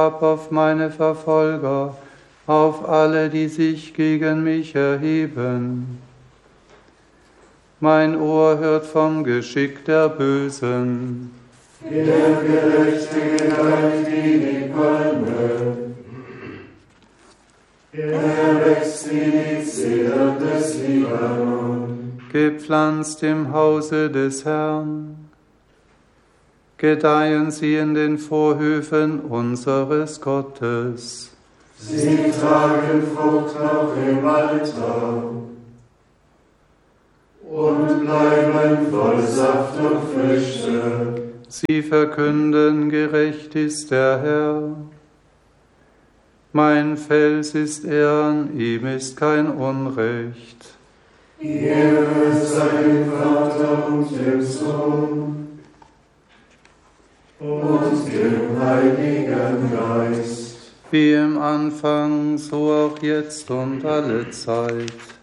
auf meine Verfolger, auf alle, die sich gegen mich erheben. Mein Ohr hört vom Geschick der Bösen. Der Gerechte gedeiht wie die Palme. Er wächst wie die Zedern des Libanon. Gepflanzt im Hause des Herrn. Gedeihen sie in den Vorhöfen unseres Gottes. Sie tragen Frucht auch im Alter und bleiben voll Saft und Früchte. Sie verkünden, gerecht ist der Herr. Mein Fels ist er, an ihm ist kein Unrecht. Ehre sei dem Vater und dem Sohn und dem Heiligen Geist. Wie im Anfang, so auch jetzt und alle Zeit.